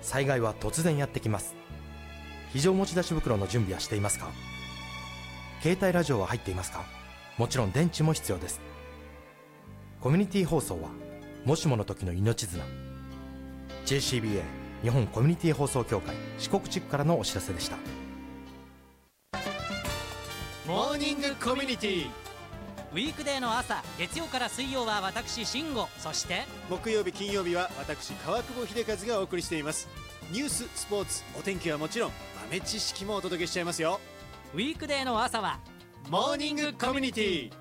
災害は突然やってきます。非常持ち出し袋の準備はしていますか？携帯ラジオは入っていますか？もちろん電池も必要です。コミュニティ放送はもしもの時の命綱。 JCBA 日本コミュニティ放送協会四国地区からのお知らせでした。 モーニングコミュニティ。 ウィークデーの朝、月曜から水曜は私慎吾、そして木曜日金曜日は私川久保秀和がお送りしています。ニュース、スポーツ、お天気はもちろん豆知識もお届けしちゃいますよ。 ウィークデーの朝はモーニングコミュニティ。